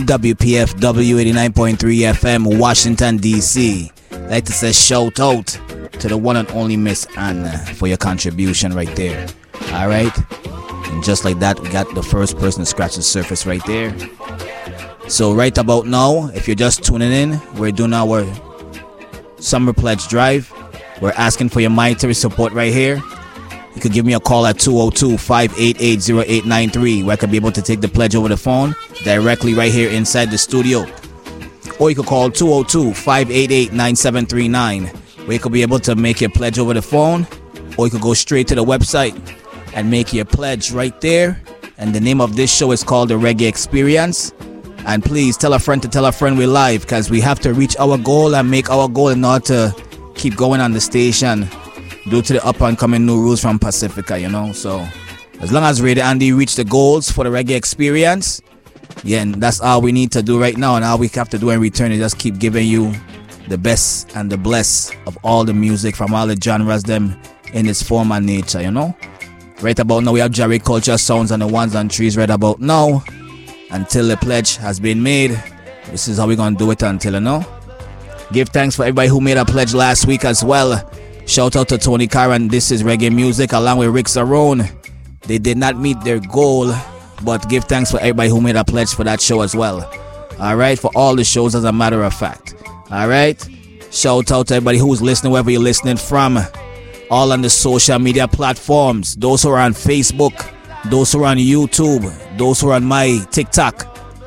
WPFW 89.3 FM, Washington, D.C. I'd like to say shout out to the one and only Miss Anna for your contribution right there. Alright? And just like that, we got the first person to scratch the surface right there. So right about now, if you're just tuning in, we're doing our Summer Pledge Drive. We're asking for your monetary support right here. You could give me a call at 202-588-0893 where I could be able to take the pledge over the phone directly right here inside the studio. Or you could call 202-588-9739 where you could be able to make your pledge over the phone. Or you could go straight to the website and make your pledge right there. And the name of this show is called The Reggae Experience. And please tell a friend to tell a friend we're live, because we have to reach our goal and make our goal in order to keep going on the station due to the up and coming new rules from Pacifica, you know. So as long as Radio Andy reach the goals for the Reggae Experience, yeah, and that's all we need to do right now. And all we have to do in return is just keep giving you the best and the bless of all the music from all the genres them in its form and nature, you know. Right about now we have Jerry Culture Sounds and the ones and trees right about now. Until the pledge has been made, this is how we're gonna do it until, you know. Give thanks for everybody who made a pledge last week as well. Shout out to Tony Karan, This Is Reggae Music, along with Rick Sarone. They did not meet their goal, but give thanks for everybody who made a pledge for that show as well. Alright, for all the shows as a matter of fact. Alright, shout out to everybody who's listening, wherever you're listening from. All on the social media platforms. Those who are on Facebook, those who are on YouTube, those who are on my TikTok.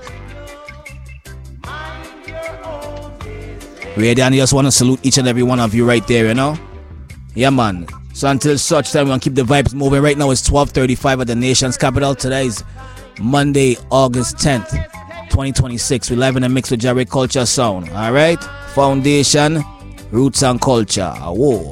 Really, I just want to salute each and every one of you right there, you know. Yeah, man. So until such time, we're going to keep the vibes moving. Right now, it's 12:35 at the nation's capital. Today is Monday, August 10th, 2026. We're live in a mix with Jerry Culture Sound. All right? Foundation, Roots and Culture. Whoa.